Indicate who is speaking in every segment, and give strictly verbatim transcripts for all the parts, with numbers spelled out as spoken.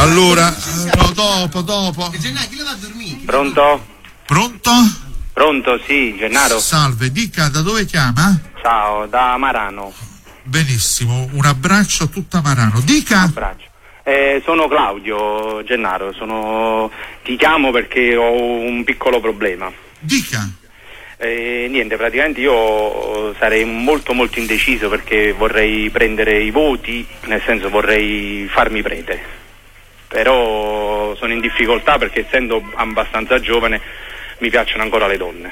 Speaker 1: Allora, no, dopo, dopo.
Speaker 2: Pronto?
Speaker 1: Pronto?
Speaker 2: Pronto, sì, Gennaro.
Speaker 1: Salve, dica da dove chiama?
Speaker 2: Ciao, da Marano.
Speaker 1: Benissimo, un abbraccio a tutta Marano. Dica.
Speaker 2: Un abbraccio. Eh, sono Claudio, Gennaro, sono... ti chiamo perché ho un piccolo problema.
Speaker 1: Dica.
Speaker 2: Eh, niente, praticamente io sarei molto molto indeciso perché vorrei prendere i voti, nel senso vorrei farmi prete, però sono in difficoltà perché essendo abbastanza giovane mi piacciono ancora le donne.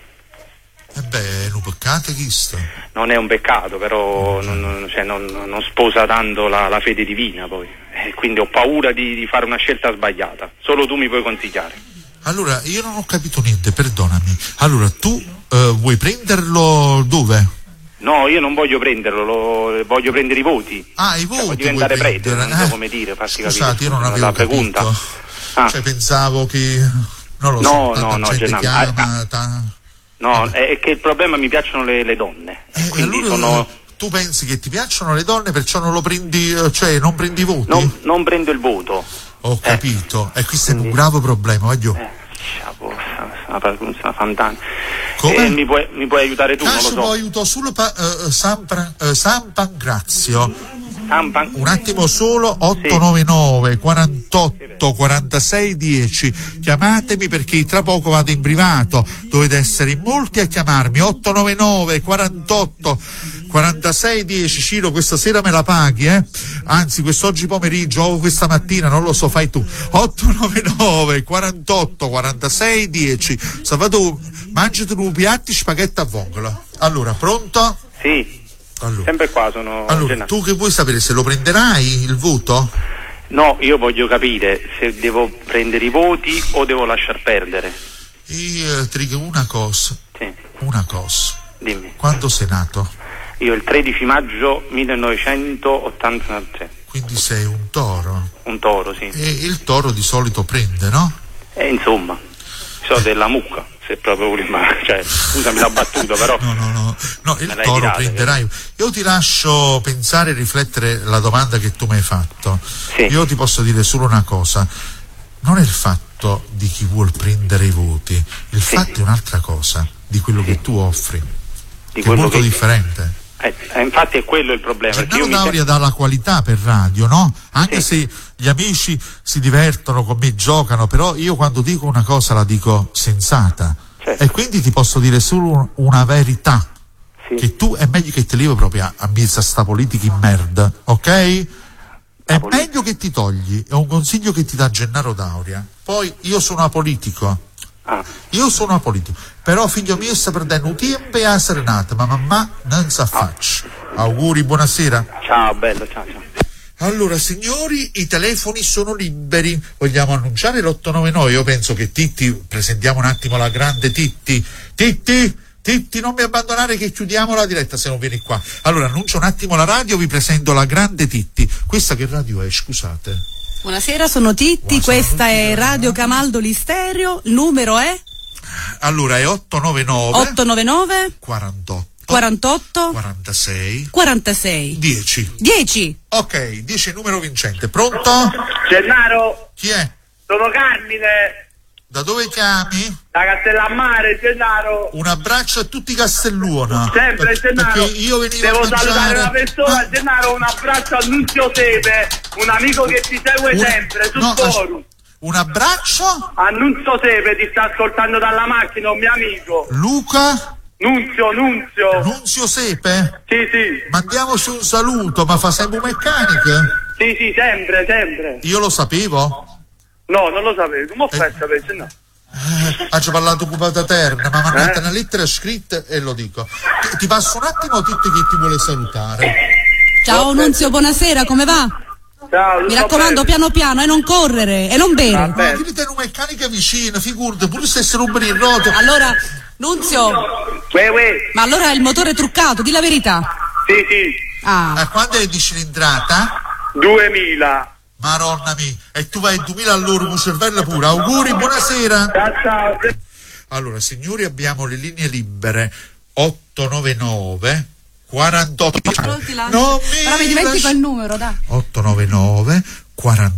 Speaker 1: E beh, è un peccato questo.
Speaker 2: Non è un peccato, però non, non, cioè, non, non sposa tanto la, la fede divina poi, e quindi ho paura di, di fare una scelta sbagliata. Solo tu mi puoi consigliare.
Speaker 1: Allora, io non ho capito niente, perdonami. Allora, tu eh, vuoi prenderlo dove?
Speaker 2: No, io non voglio prenderlo, lo, voglio prendere i voti.
Speaker 1: Ah, i voti.
Speaker 2: Cioè, voglio diventare prete,
Speaker 1: prendere,
Speaker 2: non so
Speaker 1: eh?
Speaker 2: come dire, farti
Speaker 1: Scusate,
Speaker 2: capire.
Speaker 1: io non avevo
Speaker 2: la
Speaker 1: capito.
Speaker 2: pregunta. Ah.
Speaker 1: Cioè, pensavo che... non lo
Speaker 2: no,
Speaker 1: so, tanta
Speaker 2: no, no,
Speaker 1: gente
Speaker 2: Gennaro,
Speaker 1: chiama...
Speaker 2: ah,
Speaker 1: ta...
Speaker 2: No, è, è che il problema mi piacciono le, le donne.
Speaker 1: Eh,
Speaker 2: quindi
Speaker 1: allora,
Speaker 2: sono...
Speaker 1: tu pensi che ti piacciono le donne, perciò non lo prendi, cioè non prendi i voti?
Speaker 2: Non, non prendo il voto.
Speaker 1: Ho capito,
Speaker 2: eh.
Speaker 1: e questo è
Speaker 2: quindi...
Speaker 1: un grave problema, voglio.
Speaker 2: Eh. Una fantana.
Speaker 1: Come?
Speaker 2: Eh, mi, puoi, mi puoi aiutare tu?
Speaker 1: Caso
Speaker 2: non lo so.
Speaker 1: aiuto solo pa, uh, San, Pra, uh, San Pancrazio.
Speaker 2: San Pan...
Speaker 1: Un attimo solo, otto nove nove quarantotto quarantasei dieci. Chiamatemi perché tra poco vado in privato. Dovete essere in molti a chiamarmi. otto nove nove quarantotto quarantasei dieci. Ciro, questa sera me la paghi, eh? Anzi, quest'oggi pomeriggio o questa mattina, non lo so, fai tu. otto nove nove quarantotto quarantasei dieci. Salvatore, mangiati due piatti spaghetti a vongola. Allora, pronto?
Speaker 2: Sì.
Speaker 1: Allora.
Speaker 2: Sempre qua sono.
Speaker 1: Allora, tu che vuoi sapere, se lo prenderai il voto?
Speaker 2: No, io voglio capire se devo prendere i voti o devo lasciar perdere.
Speaker 1: Io ti dico una cosa.
Speaker 2: Sì.
Speaker 1: Una cosa.
Speaker 2: Dimmi.
Speaker 1: Quando sei nato?
Speaker 2: Io il tredici maggio millenovecentottantatré.
Speaker 1: Quindi sei un toro.
Speaker 2: Un toro, sì.
Speaker 1: E il toro di solito prende, no?
Speaker 2: E insomma, so eh. della mucca. Se proprio prima, cioè, scusami la battuta, però.
Speaker 1: No, no, no, no, il toro tirata, prenderai. Io ti lascio pensare e riflettere la domanda che tu mi hai fatto.
Speaker 2: Sì.
Speaker 1: Io ti posso dire solo una cosa: non è il fatto di chi vuol prendere i voti, il sì. fatto è un'altra cosa, di quello sì. che tu offri, di che è molto che... differente.
Speaker 2: Eh, infatti è quello il problema.
Speaker 1: Gennaro Dauria dà la qualità per radio, no? Anche sì. se gli amici si divertono con me, giocano, però io quando dico una cosa la dico sensata, certo. E quindi ti posso dire solo una verità, sì. che tu è meglio che ti levi proprio a, a mezzo a sta politica in merda, ok? È politica. Meglio che ti togli, è un consiglio che ti dà Gennaro Dauria. Poi io sono apolitico.
Speaker 2: Ah.
Speaker 1: Io sono apolitico, però figlio mio sta perdendo un tempo e a serenata, ma mamma non sa faccia. Ah. Auguri, buonasera.
Speaker 2: Ciao, bello, ciao, ciao.
Speaker 1: Allora, signori, i telefoni sono liberi. Vogliamo annunciare l'otto nove nove? Io penso che Titti, presentiamo un attimo la grande Titti. Titti, Titti, non mi abbandonare che chiudiamo la diretta se non vieni qua. Allora, annuncio un attimo la radio, vi presento la grande Titti. Questa che radio è, scusate?
Speaker 3: Buonasera, sono Titti, Buonasera, questa è Radio Camaldoli Stereo, il numero è?
Speaker 1: Allora è otto nove nove
Speaker 3: otto nove nove
Speaker 1: quarantotto
Speaker 3: quarantotto
Speaker 1: quarantasei
Speaker 3: quarantasei
Speaker 1: dieci.
Speaker 3: dieci.
Speaker 1: Ok, dieci è il numero vincente. Pronto?
Speaker 4: Gennaro?
Speaker 1: Chi è?
Speaker 4: Sono Carmine.
Speaker 1: Da dove chiami?
Speaker 4: Da Castellammare, Gennaro.
Speaker 1: Un abbraccio a tutti i Castelluona.
Speaker 4: Sempre,
Speaker 1: per,
Speaker 4: Gennaro.
Speaker 1: Io venivo
Speaker 4: Devo
Speaker 1: a mangiare...
Speaker 4: salutare una persona, ah. Gennaro, un abbraccio a Nunzio Sepe, un amico che ti segue
Speaker 1: un...
Speaker 4: sempre sul
Speaker 1: no,
Speaker 4: forum.
Speaker 1: Un abbraccio?
Speaker 4: A Nunzio Sepe, ti sta ascoltando dalla macchina, un mio amico.
Speaker 1: Luca?
Speaker 4: Nunzio, Nunzio.
Speaker 1: Nunzio Sepe?
Speaker 4: Sì, sì.
Speaker 1: Mandiamoci un saluto, ma fa sempre un meccanico?
Speaker 4: Sì, sì, sempre, sempre.
Speaker 1: Io lo sapevo?
Speaker 4: No, non lo sapevo. Come ho fatto a sapere, no?
Speaker 1: Eh, ha parlato occupata terna, ma mandate eh? una lettera scritta e lo dico. Ti, ti passo un attimo Titti che ti vuole salutare.
Speaker 3: Ciao Nunzio, buonasera, come va?
Speaker 4: Ciao,
Speaker 3: mi raccomando, bene. piano piano e non correre e non bere.
Speaker 1: Ma ti un meccanica vicino, figurati, pure se si rubbano il roto.
Speaker 3: Allora, Nunzio,
Speaker 4: uè, uè.
Speaker 3: ma allora è il motore truccato, di la verità.
Speaker 4: Sì, sì.
Speaker 3: Ah.
Speaker 1: A quando è di cilindrata?
Speaker 4: duemila.
Speaker 1: Maronna mia, e tu vai duemila all'ora con cervello pure. Auguri, buonasera.
Speaker 4: Ciao.
Speaker 1: Allora, signori, abbiamo le linee libere otto nove nove quarantotto.
Speaker 3: No, mi dimentico il numero, dai.
Speaker 1: otto nove nove quarantotto